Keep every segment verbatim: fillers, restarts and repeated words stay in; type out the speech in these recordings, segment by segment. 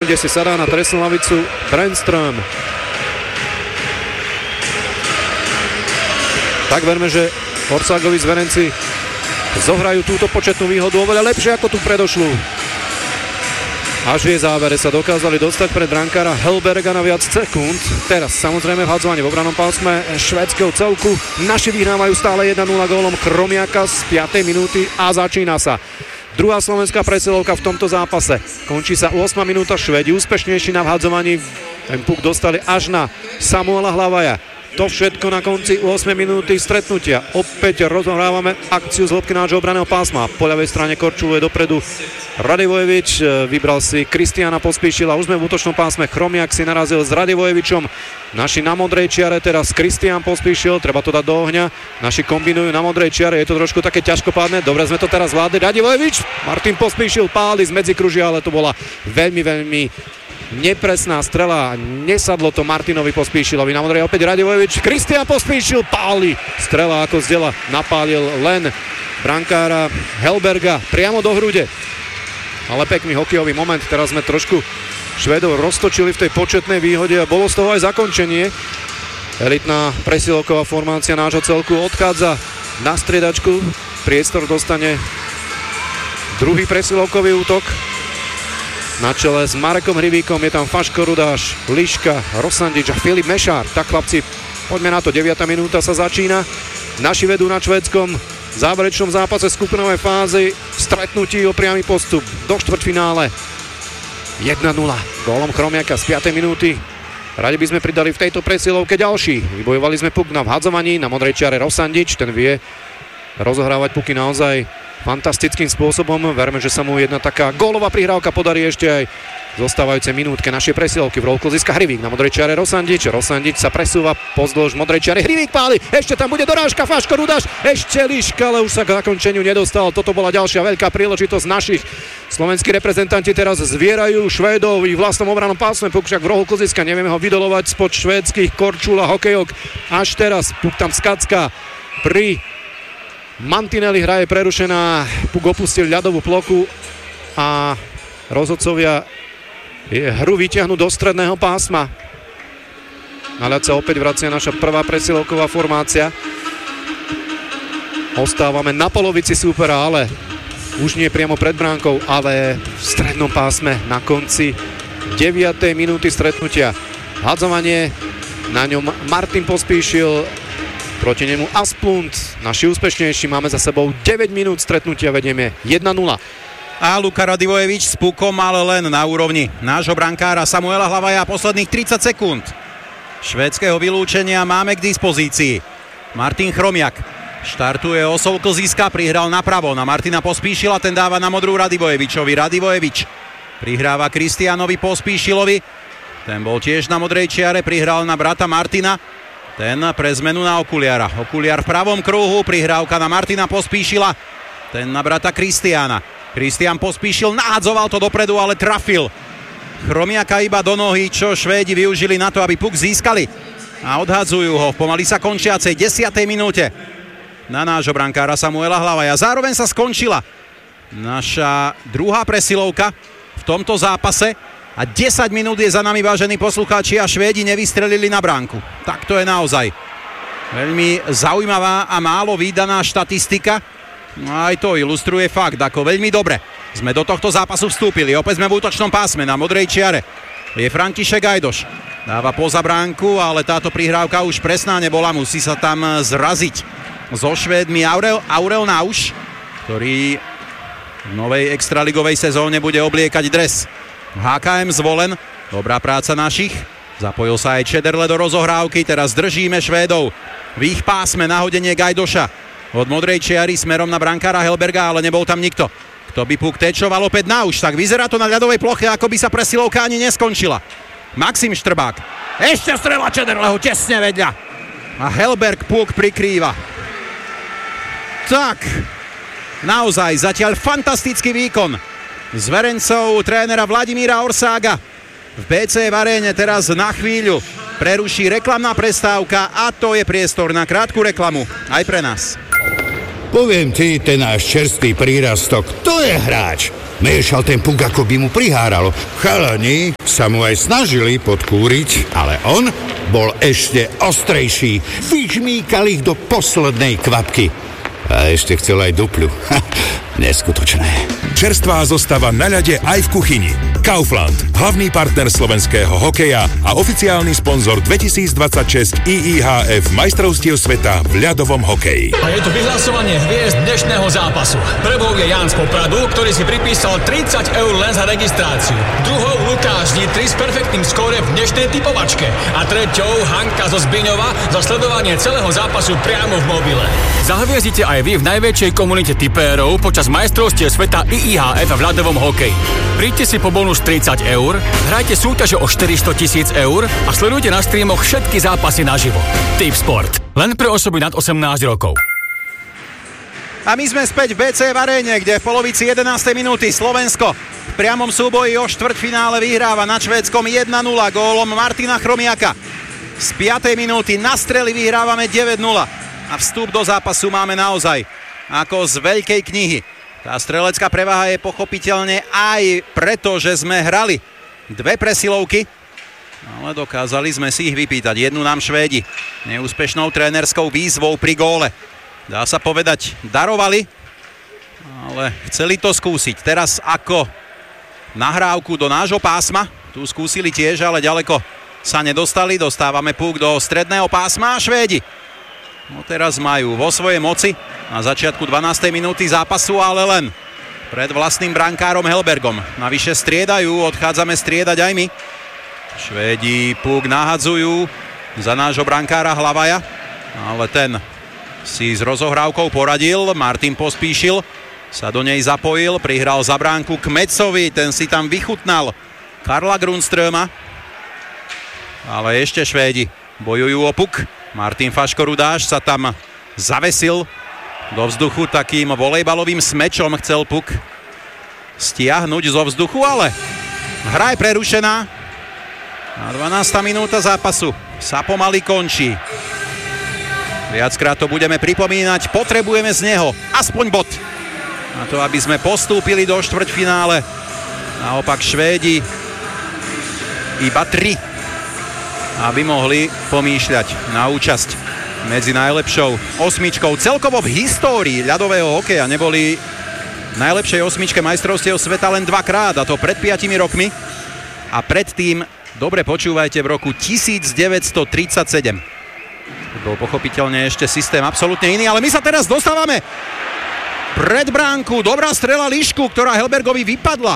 kde si sadá na trestnú lavicu Brännström. Tak verme, že Orságovi zverenci zohrajú túto početnú výhodu oveľa lepšie ako tú predošlú. Až v závere sa dokázali dostať pred brankára Hellberga na viac sekúnd. Teraz samozrejme vhadzovanie v obranom pásme švédskeho celku. Naši vyhrávajú stále jeden nula gólom Chromiaka z piatej minúty a začína sa druhá slovenská presilovka v tomto zápase. Končí sa ôsma minúta, Švédi úspešnejší na vhadzovaní. Ten puk dostali až na Samuela Hlavaja. To všetko na konci ôsmej minúty stretnutia. Opäť rozohrávame akciu z hĺbky nášho obraného pásma. Po ľavej strane korčuluje dopredu Radivojevič, vybral si Kristiána Pospíšila. Už sme v útočnom pásme, Chromiak si narazil s Radivojevičom. Naši na modrej čiare, teraz Kristián Pospíšil, treba to dať do ohňa. Naši kombinujú na modrej čiare, je to trošku také ťažkopádne. Dobre sme to teraz zvládli. Radivojevič, Martin Pospíšil páli z medzikružia, ale to bola veľmi, veľmi nepresná strela, nesadlo to Martinovi Pospíšilovi. Na modrej opäť Radivojevič, Kristián Pospíšil páli, strela ako z dela napálil len brankára Hellberga priamo do hrude. Ale pekný hokejový moment, teraz sme trošku Švédov roztočili v tej početnej výhode a bolo z toho aj zakončenie. Elitná presilovková formácia nášho celku odchádza na striedačku, priestor dostane druhý presilovkový útok. Na čele s Marekom Hrivíkom je tam Faško Rudáš, Liška, Rosandič a Filip Mešár. Tak chlapci, poďme na to, deviata minúta sa začína. Naši vedú nad Švédskom v záverečnom zápase skupinovej fázy v stretnutí o priamy postup do štvrťfinále. jeden nula, gólom Chromiaka z piatej minúty. Radi by sme pridali v tejto presilovke ďalší. Vybojovali sme puk na vhadzovaní, na modrej čiare Rosandič, ten vie rozohrávať puky naozaj fantastickým spôsobom. Verme, že sa mu jedna taká gólová prihrávka podarí ešte aj zostávajúce minútke našej presilovky. V rollku získa Hrivík, na modrej čiare Rosandič. Rosandič sa presúva pozdĺž modrej čiare, Hrivík páli, ešte tam bude dorážka, Faško Rudáš, ešte Liška, ale už sa k zakončeniu nedostal. Toto bola ďalšia veľká príležitosť našich. Slovenskí reprezentanti teraz zvierajú Švédov v vlastnom obranom pásme. Puk však v rohu kluziska, nevieme ho vydolovať spod švédskych korčul a hokejok. Až teraz puk tam skacká pri mantineli, hra je prerušená, puk opustil ľadovú plochu a rozhodcovia hru vyťahnú do stredného pásma. Na ľad sa opäť vracia naša prvá presilovková formácia. Ostávame na polovici súpera, ale už nie priamo pred bránkou, ale v strednom pásme na konci deviatej minúty stretnutia. Hadzovanie, na ňom Martin Pospíšil, proti nemu Asplund, naši úspešnejší, máme za sebou deväť minút stretnutia, vedieme jeden nula. A Luka Radivojevič s pukom ale len na úrovni nášho brankára Samuela Hlavaja. Posledných tridsať sekúnd švédskeho vylúčenia máme k dispozícii. Martin Chromiak štartuje osou klziska, prihral napravo na Martina Pospíšila, ten dáva na modrú Radivojevičovi. Radivojevič prihráva Kristiánovi Pospíšilovi, ten bol tiež na modrej čiare, prihral na brata Martina. Ten pre zmenu na Okuliara. Okuliar v pravom kruhu, prihrávka na Martina Pospíšila. Ten na brata Kristiána. Kristián Pospíšil nahadzoval to dopredu, ale trafil Chromiaka iba do nohy, čo Švédi využili na to, aby puk získali. A odhadzujú ho v pomaly sa končiacej desiatej minúte na nášho brankára Samuela Hlavaja. Zároveň sa skončila naša druhá presilovka v tomto zápase. A desať minút je za nami, vážení poslucháči, a Švédi nevystrelili na bránku. Tak to je naozaj veľmi zaujímavá a málo vídaná štatistika. No aj to ilustruje fakt, ako veľmi dobre sme do tohto zápasu vstúpili. Opäť sme v útočnom pásme na modrej čiare. Je František Gajdoš. Dáva poza bránku, ale táto prihrávka už presná nebola. Musí sa tam zraziť so Švédmi Aurel, Aurel Nauš, ktorý v novej extraligovej sezóne bude obliekať dres há ká em Zvolen. Dobrá práca našich. Zapojil sa aj Čederle do rozohrávky. Teraz držíme Švédov v ich pásme. Nahodenie Gajdoša od modrej čiary smerom na brankára Hellberga, ale nebol tam nikto, kto by puk tečoval opäť na už. Tak vyzerá to na ľadovej ploche, ako by sa presilovka ani neskončila. Maxim Štrbák. Ešte strela Čederleho tesne vedľa. A Hellberg puk prikrýva. Tak, naozaj zatiaľ fantastický výkon zverencov trénera Vladimíra Orsága. V bé cé v aréne teraz na chvíľu preruší reklamná prestávka a to je priestor na krátku reklamu aj pre nás. Poviem ti, ten náš čerstvý prírastok, to je hráč. Miešal ten puk, ako by mu priháralo. Chalani sa mu aj snažili podkúriť, ale on bol ešte ostrejší. Vyžmýkal ich do poslednej kvapky. A ešte chcel aj dupľu. Neskutočné. Čerstvá zostava na ľade aj v kuchyni. Kaufland, hlavný partner slovenského hokeja a oficiálny sponzor dvetisícdvadsaťšesť í í há ef majstrovstiev sveta v ľadovom hokeji. A je tu vyhlasovanie hviezd dnešného zápasu. Prvou je Jan z Popradu, ktorý si pripísal tridsať eur len za registráciu. Druhou Lukáš Nitry s perfektným skóre v dnešnej typovačke. A treťou Hanka zo Zbiňova za sledovanie celého zápasu priamo v mobile. Zahviezdite aj vy v najväčšej komunite tipérov počas majstrovstiev sveta í í há ef v ľadovom hokeji. Príďte si po bonus tridsať eur, hrajte súťaže o štyristo tisíc eur a sledujte na streamoch všetky zápasy naživo. Tipsport. Len pre osoby nad osemnásť rokov. A my sme späť v bé cé v aréne, kde v polovici jedenástej minúty Slovensko v priamom súboji o štvrťfinále vyhráva nad Švédskom jeden nula gólom Martina Chromiaka. Z piatej minúty na strely vyhrávame deväť nula a vstup do zápasu máme naozaj ako z veľkej knihy. Tá strelecká prevaha je pochopiteľne aj preto, že sme hrali dve presilovky, ale dokázali sme si ich vypýtať. Jednu nám Švédi neúspešnou trénerskou výzvou pri góle. Dá sa povedať, darovali, ale chceli to skúsiť. Teraz ako nahrávku do nášho pásma, tu skúsili tiež, ale ďaleko sa nedostali. Dostávame puk do stredného pásma a Švédi no teraz majú vo svojej moci na začiatku dvanástej minúty zápasu, ale len pred vlastným brankárom Helbergom. Navyše striedajú, odchádzame striedať aj my. Švédi puk nahadzujú za nášho brankára Hlavaja, ale ten si s rozohrávkou poradil. Martin Pospíšil sa do nej zapojil, prihral za bránku Kmecovi, ten si tam vychutnal Karla Grundströma. Ale ešte Švédi bojujú o puk. Martin Faško-Rudáš sa tam zavesil do vzduchu takým volejbalovým smečom, chcel puk stiahnuť zo vzduchu, ale hra je prerušená a dvanásta minúta zápasu sa pomaly končí. Viackrát to budeme pripomínať, potrebujeme z neho aspoň bod na to, aby sme postúpili do štvrťfinále. Naopak Švédi iba tri, aby mohli pomýšľať na účasť medzi najlepšou osmičkou. Celkovo v histórii ľadového hokeja neboli v najlepšej osmičke majstrovstiev sveta len dvakrát, a to pred piatimi rokmi a predtým, dobre počúvajte, v roku devätnásťtridsaťsedem. Bol pochopiteľne ešte systém absolútne iný, ale my sa teraz dostávame pred bránku. Dobrá strela Lišku, ktorá Helbergovi vypadla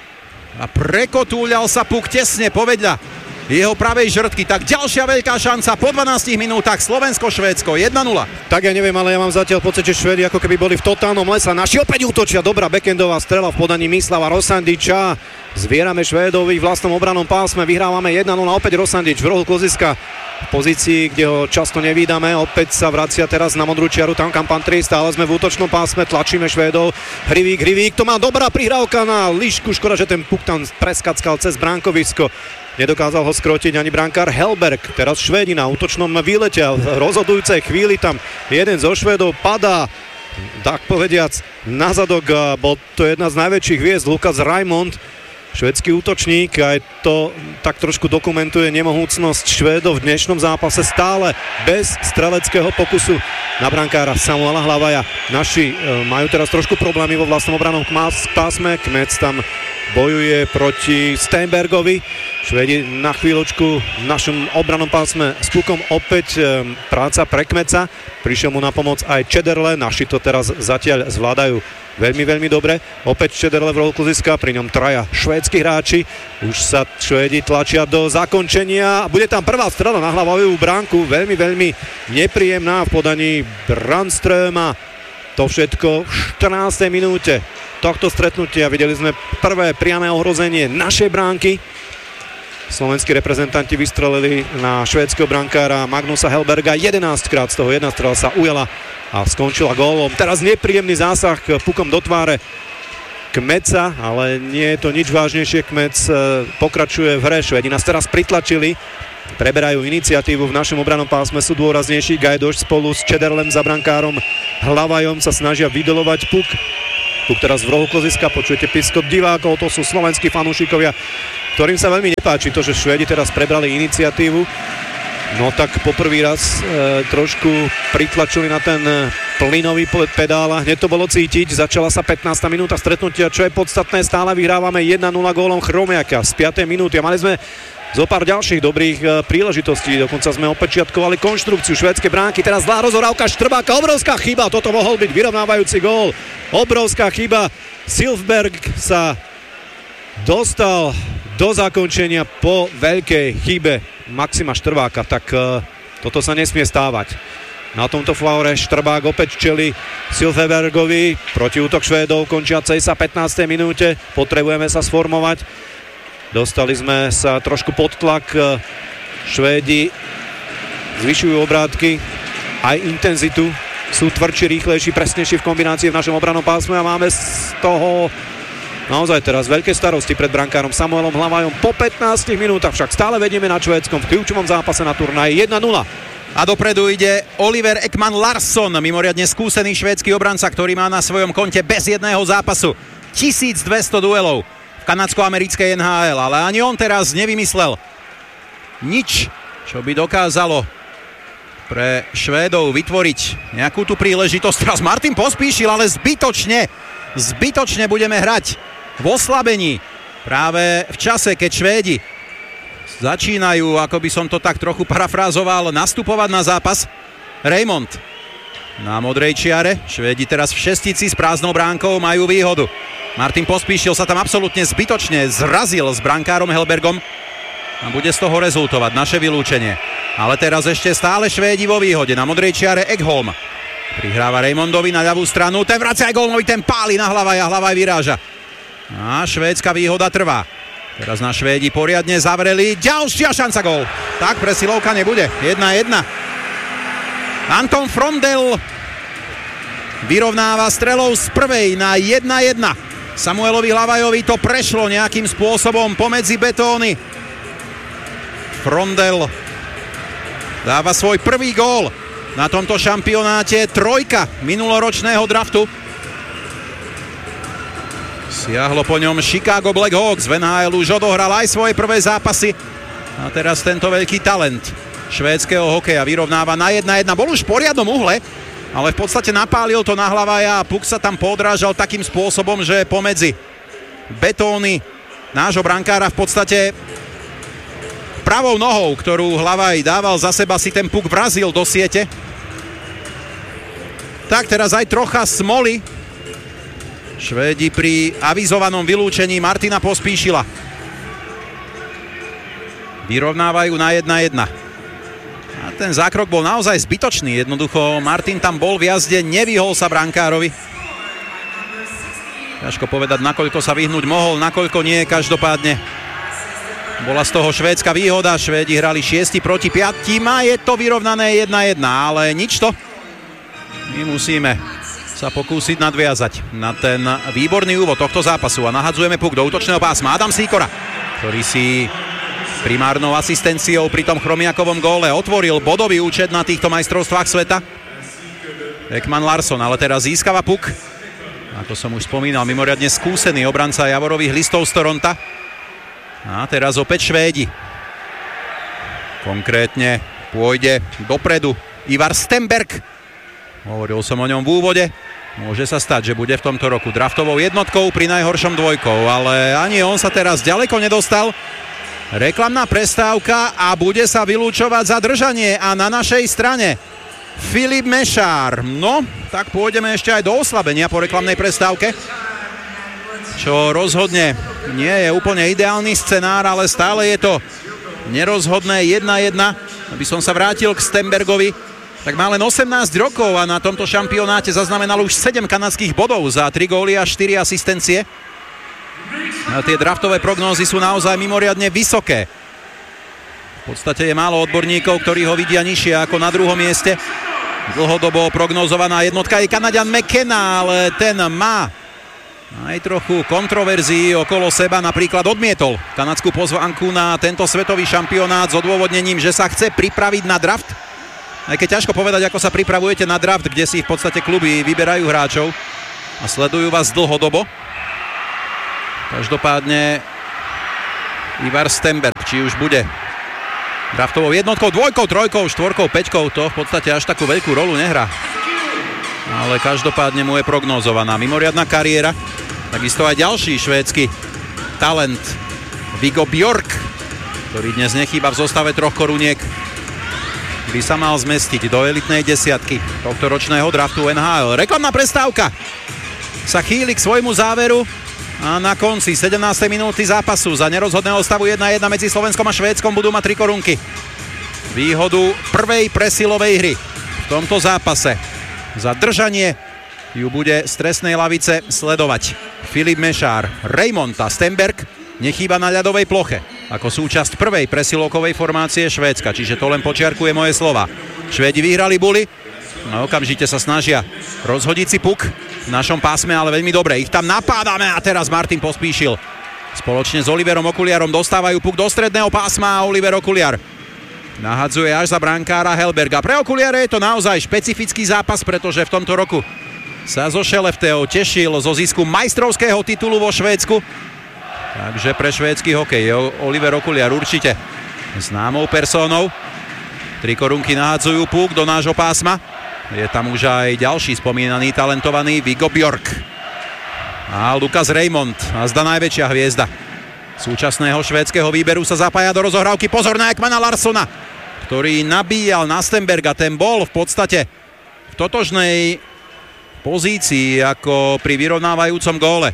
a prekotúľal sa puk tesne povedľa jeho pravej žrtky. Tak ďalšia veľká šanca po dvanástich minútach. Slovensko-Švédsko jeden nula. Tak ja neviem, ale ja mám zatiaľ pocit, že Švédi ako keby boli v totálnom lese. Naši opäť útočia. Dobrá backendová strela v podaní Mislava Rosandiča. Zvierame Švédovi v vlastnom obranom pásme. Vyhrávame jeden nula. Opäť Rosandič v rohu kluziska v pozícii, kde ho často nevídame. Opäť sa vracia teraz na modrú čiaru, tam kam patrí. Stále sme v útočnom pásme, tlačíme Švédov. Hrivík, Hrivík, to má dobrá prihrávka na Lišku. Škoda, že ten puk tam preskackal cez bránkovisko. Nedokázal ho skrotiť ani brankár Helberg. Teraz Švédi na útočnom výlete a v rozhodujúcej chvíli tam jeden zo Švédov padá, tak povediac, na zadok. Bol to jedna z najväčších hviezd, Lukas Raimond, švédsky útočník. Aj to tak trošku dokumentuje nemohúcnosť Švédov v dnešnom zápase, stále bez streleckého pokusu na brankára Samuela Hlavaja. Naši e, majú teraz trošku problémy vo vlastnom obranom pásme. Kmec tam bojuje proti Steinbergovi. Švédi na chvíľočku v našom obranom pásme s pukom. Opäť e, práca pre Kmeca. Prišiel mu na pomoc aj Čederle. Naši to teraz zatiaľ zvládajú veľmi, veľmi dobre. Opäť Čederle v rohu kluziska, pri ňom traja švédsky hráči. Už sa Švédi tlačia do zakončenia. Bude tam prvá strela na hlavovú bránku. Veľmi, veľmi nepríjemná v podaní Brandströma. To všetko v štrnástej minúte tohto stretnutia. Videli sme prvé priame ohrozenie našej bránky. Slovenskí reprezentanti vystrelili na švédskeho brankára Magnusa Helberga jedenásťkrát, z toho jedna strela sa ujala a skončila gólom. Teraz nepríjemný zásah pukom do tváre Kmeca, ale nie je to nič vážnejšie. Kmec pokračuje v hre. Švédi nás teraz pritlačili, preberajú iniciatívu v našom obranom pásme, sú dôraznejší. Gajdoš spolu s Čederlem za brankárom Hlavajom sa snažia vydolovať puk. Puk teraz v rohu kloziska, počujete piskot divákov, to sú slovenskí fanúšikovia, ktorým sa veľmi nepáči to, že Švédi teraz prebrali iniciatívu. No tak poprvý raz e, trošku pritlačili na ten plynový pedál a hneď to bolo cítiť. Začala sa pätnásta minúta stretnutia, čo je podstatné, stále vyhrávame jeden nula gólom Chromiaka z piatej minúty a mali sme zo pár ďalších dobrých e, príležitostí, dokonca sme opečiatkovali konštrukciu švédskej bránky, teraz zlá rozhrávka Štrbáka, obrovská chyba, toto mohol byť vyrovnávajúci gól, obrovská chyba, Silfberg sa dostal do zakončenia po veľkej chybe Maxima Štrbáka, tak uh, toto sa nesmie stávať. Na tomto faure Štrbák opäť čeli Silfbergovi, protiútok Švédov končiacej sa pätnástej minúte, potrebujeme sa sformovať. Dostali sme sa trošku pod tlak, Švédi zvyšujú obrátky, aj intenzitu, sú tvrdší, rýchlejší, presnejší v kombinácii v našom obrannom pásme a máme z toho naozaj teraz veľké starosti pred brankárom Samuelom Hlavajom. Po pätnástich minútach však stále vedieme nad Švédskom v kľúčovom zápase na turnaji jeden nula. A dopredu ide Oliver Ekman Larsson, mimoriadne skúsený švédsky obranca, ktorý má na svojom konte bez jedného zápasu tisícdvesto duelov v kanadsko-americkej en há el, ale ani on teraz nevymyslel nič, čo by dokázalo pre Švédov vytvoriť nejakú tú príležitosť. Teraz Martin Pospíšil, ale zbytočne, zbytočne budeme hrať v oslabení práve v čase, keď Švédi začínajú, ako by som to tak trochu parafrázoval, nastupovať na zápas. Raymond na modrej čiare, Švédi teraz v šestici s prázdnou bránkou majú výhodu. Martin Pospíšil sa tam absolútne zbytočne zrazil s brankárom Helbergom a bude z toho rezultovať naše vylúčenie. Ale teraz ešte stále Švédi vo výhode. Na modrej čiare Ekholm prihráva Raymondovi na ľavú stranu, ten vracia Ekholmovi, ten páli na Hlavaj a Hlavaj vyráža. A švédska výhoda trvá. Teraz na Švédi poriadne zavreli, ďalšia šanca, gól. Tak, presilovka nebude, jedna jedna. Anton Frondel vyrovnáva strelou z prvej na jedna jedna. Samuelovi Hlavajovi to prešlo nejakým spôsobom pomedzi betóny. Frondel dáva svoj prvý gól na tomto šampionáte, trojka minuloročného draftu. Siahlo po ňom Chicago Blackhawks, v en há el už odohral aj svoje prvé zápasy a teraz tento veľký talent švédskeho hokeja vyrovnáva na jedna jedna. Bol už v poriadnom uhle, ale v podstate napálil to na Hlavaja a puk sa tam podrážal takým spôsobom, že pomedzi betóny nášho brankára v podstate pravou nohou, ktorú Hlavaj dával za seba, si ten puk vrazil do siete. Tak teraz aj trocha smoly Švédi pri avizovanom vylúčení Martina Pospíšila. Vyrovnávajú na jedna jedna. A ten zákrok bol naozaj zbytočný. Jednoducho Martin tam bol v jazde, nevyhol sa brankárovi. Ťažko povedať, nakoľko sa vyhnúť mohol, nakoľko nie, každopádne bola z toho švédska výhoda. Švédi hrali šiesti proti piatim a je to vyrovnané jedna jedna, ale nič to. My musíme sa pokúsiť nadviazať na ten výborný úvod tohto zápasu a nahadzujeme puk do útočného pásma. Adam Sýkora, ktorý si primárnou asistenciou pri tom Chromiakovom góle otvoril bodový účet na týchto majstrovstvách sveta. Ekman Larsson ale teraz získava puk. Ako som už spomínal, mimoriadne skúsený obranca Javorových listov z Toronta. A teraz opäť Švédi. Konkrétne pôjde dopredu Ivar Stenberg. Hovoril som o ňom v úvode. Môže sa stať, že bude v tomto roku draftovou jednotkou, pri najhoršom dvojkou, ale ani on sa teraz ďaleko nedostal. Reklamná prestávka a bude sa vylúčovať zadržanie a na našej strane Filip Mešár. No, tak pôjdeme ešte aj do oslabenia po reklamnej prestávke, čo rozhodne nie je úplne ideálny scenár, ale stále je to nerozhodné jedna jedna. Aby som sa vrátil k Stenbergovi, tak má len osemnásť rokov a na tomto šampionáte zaznamenal už sedem kanadských bodov za tri góly a štyri asistencie. A tie draftové prognózy sú naozaj mimoriadne vysoké. V podstate je málo odborníkov, ktorí ho vidia nižšie ako na druhom mieste. Dlhodobo prognozovaná jednotka je Kanaďan McKenna, ale ten má aj trochu kontroverzií okolo seba. Napríklad odmietol kanadskú pozvánku na tento svetový šampionát s odôvodnením, že sa chce pripraviť na draft. Aj keď ťažko povedať, ako sa pripravujete na draft, kde si v podstate kluby vyberajú hráčov a sledujú vás dlhodobo. Každopádne Ivar Stenberg, či už bude draftovou jednotkou, dvojkou, trojkou, štvorkou, päťkou, to v podstate až takú veľkú rolu nehrá. Ale každopádne mu je prognózovaná mimoriadna kariéra. Takisto aj ďalší švédsky talent Viggo Bjork, ktorý dnes nechýba v zostave troch koruniek, by sa mal zmestiť do elitnej desiatky tohto ročného draftu en há el. Reklamná prestávka sa chýli k svojmu záveru a na konci sedemnástej minúty zápasu za nerozhodného stavu jedna jedna medzi Slovenskom a Švédskom budú mať tri korunky. Výhodu prvej presilovej hry v tomto zápase. Za držanie ju bude z trestnej lavice sledovať Filip Mešár. Raymond a Stenberg nechýba na ľadovej ploche ako súčasť prvej presilovkovej formácie Švédska, čiže to len počiarkuje moje slova. Švédi vyhrali buly a okamžite sa snažia rozhodiť si puk v našom pásme, ale veľmi dobre. Ich tam napádame a teraz Martin Pospíšil spoločne s Oliverom Okuliarom dostávajú puk do stredného pásma a Oliver Okuliar nahadzuje až za brankára Helberga. Pre Okuliara je to naozaj špecifický zápas, pretože v tomto roku sa zo Skellefteå tešil zo zisku majstrovského titulu vo Švédsku. Takže pre švédsky hokej je Oliver Okuliar určite známou persónou. Tri korunky nahadzujú puk do nášho pásma. Je tam už aj ďalší spomínaný talentovaný Viggo Bjork. A Lukas Raymond, a zda najväčšia hviezda súčasného švédskeho výberu, sa zapája do rozohrávky. Pozor na Ekmana Larssona, ktorý nabíjal na Stenberga. Ten bol v podstate v totožnej pozícii ako pri vyrovnávajúcom góle.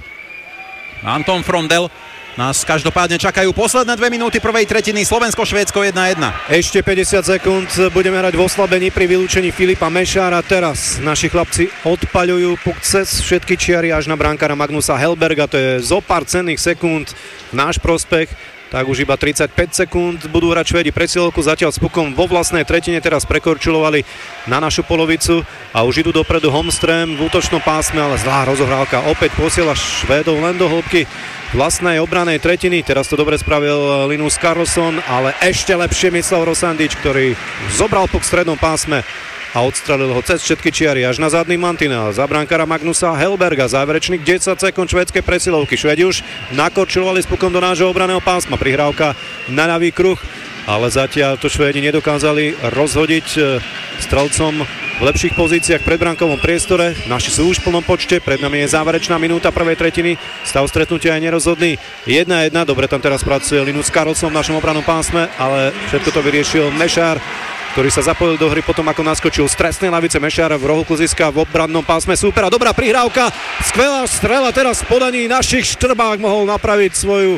Anton Frondel. Nás každopádne čakajú posledné dve minúty prvej tretiny. Slovensko-Švédsko jedna jedna. Ešte päťdesiat sekúnd budeme hrať v oslabení pri vylúčení Filipa Mešára. Teraz naši chlapci odpaľujú puk cez všetky čiary až na brankára Magnusa Helberga. To je zo pár cenných sekúnd v náš prospech. Tak už iba tridsaťpäť sekúnd budú hrať Švédi presilovku, zatiaľ s pukom vo vlastnej tretine, teraz prekorčulovali na našu polovicu a už idú dopredu Holmström v útočnom pásme, ale zlá rozohrávka opäť posiela Švédov len do hĺbky vlastnej obranej tretiny. Teraz to dobre spravil Linus Karlsson, ale ešte lepšie Mislav Rosandič, ktorý zobral puk v strednom pásme a odstrelil ho cez všetky čiary až na zadný mantinel. Za brankára Magnusa Helberga, záverečných desať sekúnd švédskej presilovky. Švédi už nakorčulovali s pukom do nášho obraného pásma. Prihrávka na ľavý kruh, ale zatiaľ to Švédi nedokázali rozhodiť strelcom v lepších pozíciách v predbrankovom priestore. Naši sú už v plnom počte, pred nami je záverečná minúta prvej tretiny. Stav stretnutia je nerozhodný jedna jedna. Dobre tam teraz pracuje Linus Karlsson v našom obranom pásme, ale všetko to vyriešil Mešár, ktorý sa zapojil do hry potom, ako naskočil z trestnej lavice. Mešár v rohu kluziska v obrannom pásme súpera. Dobrá prihrávka, skvelá strela, teraz v podaní našich Štrbák mohol napraviť svoju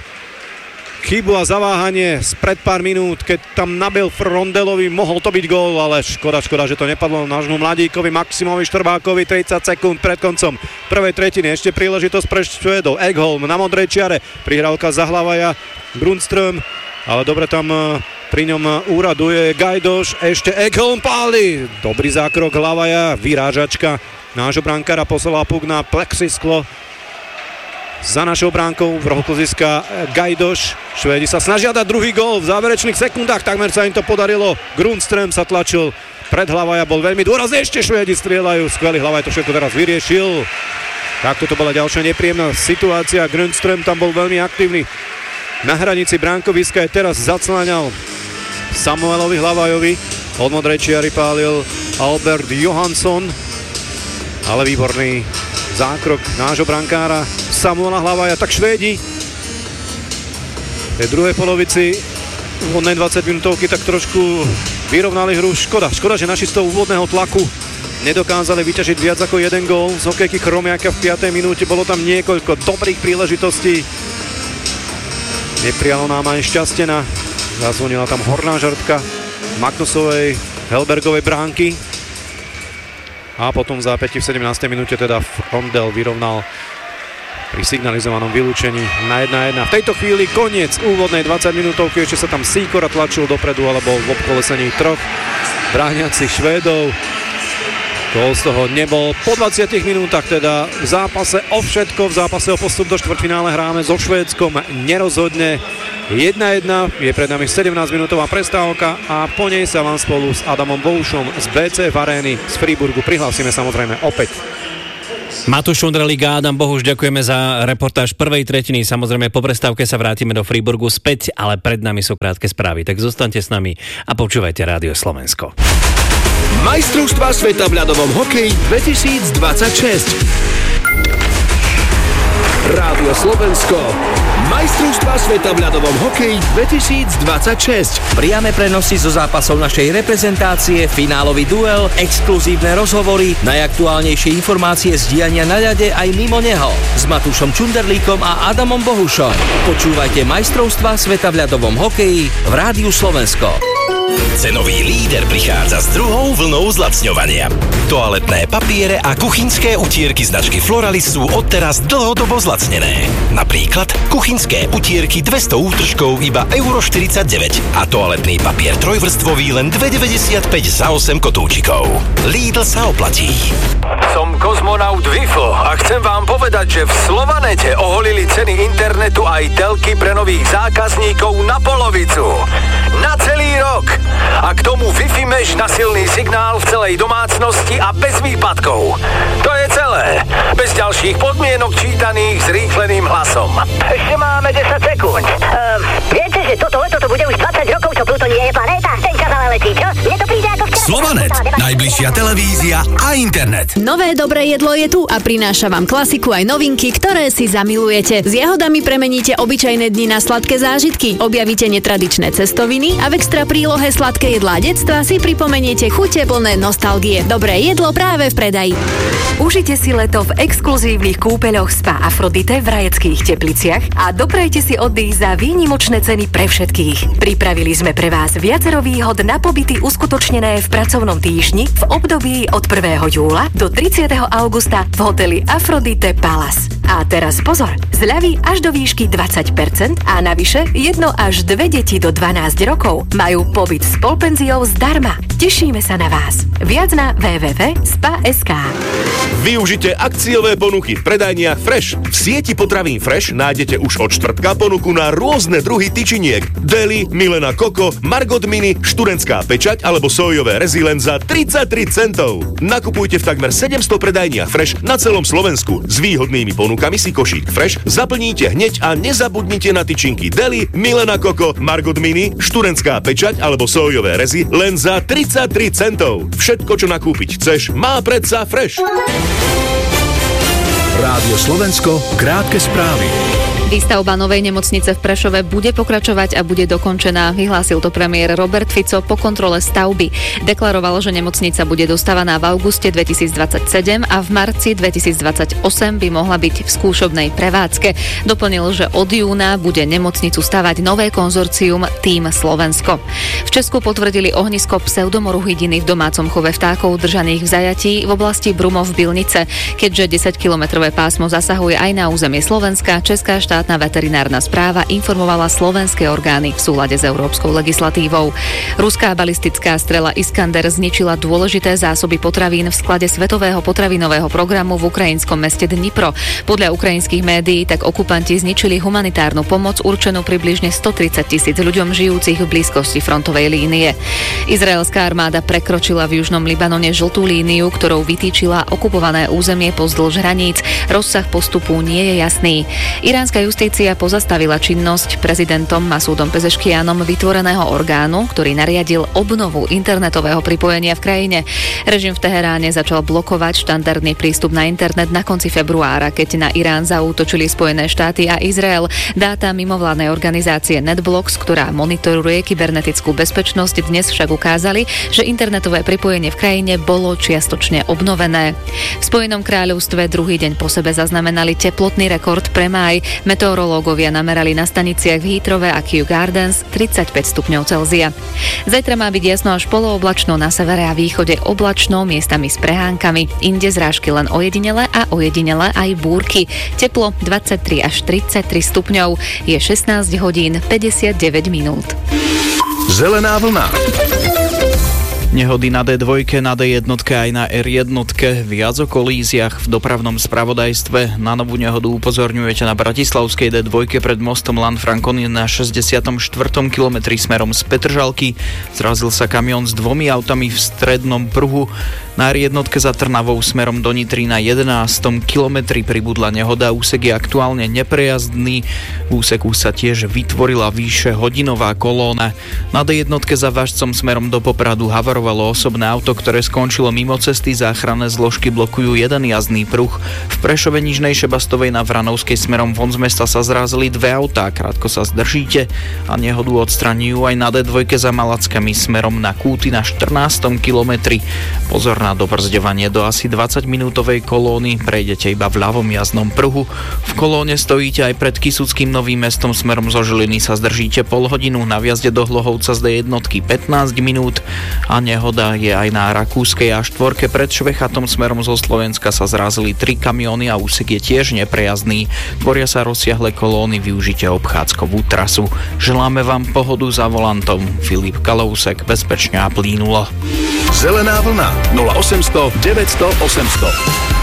chybu a zaváhanie spred pár minút, keď tam nabil Frondelovi, mohol to byť gól, ale škoda, škoda, že to nepadlo nášmu mladíkovi Maximovi Štrbákovi. Tridsať sekúnd pred koncom prvej tretiny, ešte príležitosť pre Švédov. Ekholm na modrej čiare, prihrávka za Hlavaja, Grundström, ale dobre tam pri ňom úraduje Gajdoš, ešte Ekholm páli, dobrý zákrok Hlavaja, vyrážačka nášho brankára, poslala puk na plexisklo za našou bránkou v rohu kluziska Gajdoš. Švédi sa snažia dať druhý gól v záverečných sekundách, takmer sa im to podarilo. Grundström sa tlačil pred Hlavaja, bol veľmi dôrazný, ešte Švédi strieľajú, skvelý Hlavaj to všetko teraz vyriešil. Takto to bola ďalšia nepríjemná situácia, Grundström tam bol veľmi aktívny na hranici bránkoviska, aj teraz zacláňal Samuelovi Hlavajovi, od modrej čiary pálil Albert Johansson, ale výborný zákrok nášho brankára Samuela Hlavaja. Tak Švédi v tej druhej polovici úvodnej dvadsať minútovky tak trošku vyrovnali hru. Škoda, škoda, že naši z toho úvodného tlaku nedokázali vyťažiť viac ako jeden gól. Z hokejky Chromiaka v piatej minúte bolo tam niekoľko dobrých príležitostí. Neprijalo nám aj šťastena. Zazvonila tam horná žrtka Magnusovej Helbergovej bránky. A potom v zápäti v sedemnástej minúte teda Frondel vyrovnal pri signalizovanom vylúčení na jedna jedna. V tejto chvíli koniec úvodnej dvadsať minútovky, ešte sa tam Sýkora tlačil dopredu, ale bol v obkolesení troch brániacich Švédov. Gól z toho nebol. Po dvadsiatich minútach teda v zápase o všetko, v zápase o postup do štvrťfinále hráme so Švédskom nerozhodne. jedna jedna, je pred nami sedemnásťminútová prestávka a po nej sa vám spolu s Adamom Bohušom z bé cé ef Arény z Freiburgu prihlásime samozrejme opäť. Matúš Šundrelík a Adam Bohuš, ďakujeme za reportáž prvej tretiny. Samozrejme po prestávke sa vrátime do Freiburgu späť, ale pred nami sú krátke správy, tak zostaňte s nami a počúvajte Rádio Slovensko. Majstrovstvá sveta v ľadovom hokeji dvetisícdvadsaťšesť. Rádio Slovensko. Majstrovstvá sveta v ľadovom hokeji dvetisícdvadsaťšesť. Priame prenosy zo zápasov našej reprezentácie, finálový duel, exkluzívne rozhovory, najaktuálnejšie informácie z diania na ľade aj mimo neho. S Matúšom Čunderlíkom a Adamom Bohušom. Počúvajte Majstrovstvá sveta v ľadovom hokeji v Rádiu Slovensko. Cenový líder prichádza s druhou vlnou zlacňovania. Toaletné papiere a kuchynské utierky značky Floralis sú odteraz dlhodobo zlacnené. Napríklad kuchynské utierky dvesto útržkov iba euro štyridsaťdeväť a toaletný papier trojvrstvový len dva deväťdesiatpäť za osem kotúčikov. Lidl sa oplatí. Som kozmonaut Wifo a chcem vám povedať, že v Slovanete oholili ceny internetu aj telky pre nových zákazníkov na polovicu. Na celý rok. A k tomu Wi-Fi mesh na silný signál v celej domácnosti a bez výpadkov. To je celé. Bez ďalších podmienok čítaných s rýchleným hlasom. Ešte máme desať sekúnd. Um, viete, že toto leto to bude už dvadsať rokov, čo Pluton nie je planéta? Ten čas ale letí, čo? Mne to príde ako včera. Slovanet. Najbližšia televízia a internet. Nové dobré jedlo je tu a prináša vám klasiku aj novinky, ktoré si zamilujete. S jahodami premeníte obyčajné dni na sladké zážitky. Objavíte netradičné cestoviny a v extra prílohe sladké jedlá detstva si pripomeniete chute plné nostalgie. Dobré jedlo práve v predaji. Užite si leto v exkluzívnych kúpeľoch Spa Afrodite v Rajeckých Tepliciach a doprajte si oddych za výnimočné ceny pre všetkých. Pripravili sme pre vás viacero výhod na pobyty uskutočnené v pracovnom týždni v období od prvého júla do tridsiateho augusta v hoteli Afrodite Palace. A teraz pozor, zľavy až do výšky dvadsať percent a navyše jedno až dve deti do dvanásť rokov majú pobyt s polpenziou zdarma. Tešíme sa na vás. Viac na w w w bodka spa bodka es ká. Využite akciové ponuky v predajniach Fresh. V sieti potravín Fresh nájdete už od štvrtka ponuku na rôzne druhy tyčiniek. Deli, Milena Koko, Margot Mini, študentská pečať alebo sojové rezy len za tridsaťtri centov. Nakupujte v takmer sedemsto predajniach Fresh na celom Slovensku. S výhodnými ponukami si košík Fresh zaplníte hneď a nezabudnite na tyčinky Deli, Milena Koko, Margot Mini, študentská pečať alebo sojové rezy len za tridsaťtri centov. Všetko, čo nakúpiť chceš, má predsa Fresh. Rádio Slovensko, krátke správy. Výstavba novej nemocnice v Prešove bude pokračovať a bude dokončená, vyhlásil to premiér Robert Fico po kontrole stavby. Deklaroval, že nemocnica bude dostávaná v auguste dvetisícdvadsaťsedem a v marci dvetisícdvadsaťosem by mohla byť v skúšobnej prevádzke. Doplnil, že od júna bude nemocnicu stavať nové konzorcium Tým Slovensko. V Česku potvrdili ohnisko pseudomoru hydiny v domácom chove vtákov držaných v zajatí v oblasti Brumov Bylnice. Keďže desaťkilometrové pásmo zasahuje aj na územie Slovenska, Česká štát Štátna veterinárna správa informovala slovenské orgány v súlade s európskou legislatívou. Ruská balistická strela Iskander zničila dôležité zásoby potravín v sklade Svetového potravinového programu v ukrajinskom meste Dnipro. Podľa ukrajinských médií tak okupanti zničili humanitárnu pomoc určenú približne stotridsať tisíc ľuďom žijúcich v blízkosti frontovej línie. Izraelská armáda prekročila v južnom Libanone žltú líniu, ktorou vytýčila okupované územie pozdĺž hraníc. Rozsah postupu nie je jasný. Iránska justícia pozastavila činnosť prezidentom Masúdom Pezeškianom vytvoreného orgánu, ktorý nariadil obnovu internetového pripojenia v krajine. Režim v Teheráne začal blokovať štandardný prístup na internet na konci februára, keď na Irán zaútočili Spojené štáty a Izrael. Dáta mimovládnej organizácie NetBlocks, ktorá monitoruje kybernetickú bezpečnosť, dnes však ukázali, že internetové pripojenie v krajine bolo čiastočne obnovené. V Spojenom kráľovstve druhý deň po sebe zaznamenali teplotný rekord pre máj. Meteorológovia namerali na staniciach v Heathrove a Kew Gardens tridsaťpäť stupňov Celzia. Zajtra má byť jasno až polooblačno, na severe a východe oblačno, miestami s prehánkami. Inde zrážky len ojedinele a ojedinele aj búrky. Teplo dvadsaťtri až tridsaťtri stupňov. Je šestnásť hodín päťdesiatdeväť minút. Zelená vlna. Nehody na dé dva, na dé jedna aj na er jedna. Viac o kolíziách v dopravnom spravodajstve. Na novú nehodu upozorňujete na bratislavskej dé dva pred mostom Lanfranconi na šesťdesiatom štvrtom kilometri smerom z Petržalky. Zrazil sa kamión s dvomi autami v strednom pruhu. Na er jedna za Trnavou smerom do Nitry na jedenástom kilometri pribudla nehoda. Úsek je aktuálne neprejazdný. V úseku sa tiež vytvorila vyše hodinová kolóna. Na dé jedna za Vážcom smerom do Popradu havarovalo osobné auto, ktoré skončilo mimo cesty. Záchranné zložky blokujú jeden jazdný pruh. V Prešove Nižnej Šebastovej na Vranovskej smerom von z mesta sa zrazili dve autá. Krátko sa zdržíte a nehodu odstraňujú aj na dé dva za Malackami smerom na Kúty na štrnástom kilometri. Pozor na dobrzďovanie do asi dvadsaťminútovej kolóny. Prejdete iba v ľavom jazdnom pruhu. V kolóne stojíte aj pred Kysuckým Novým Mestom smerom zo Žiliny sa zdržíte pol hodinu. Na vjazde do Hlohovca z dé jedna pätnásť minút a nehoda je aj na Rakúskej á štyri. Pred Švechatom smerom zo Slovenska sa zrazili tri kamióny a úsek je tiež neprejazdný. Tvoria sa rozsiahle kolóny, využite obchádzkovú trasu. Želáme vám pohodu za volantom. Filip Kalousek, bezpečne a plynulo. Zelená vlna nula osem nula nula deväť nula nula osem nula nula.